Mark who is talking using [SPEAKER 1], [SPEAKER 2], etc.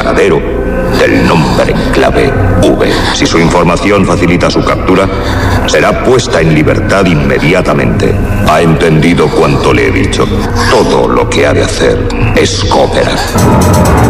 [SPEAKER 1] paradero del nombre en clave V. Si su información facilita su captura, será puesta en libertad inmediatamente. ¿Ha entendido cuanto le he dicho? Todo lo que ha de hacer es cooperar.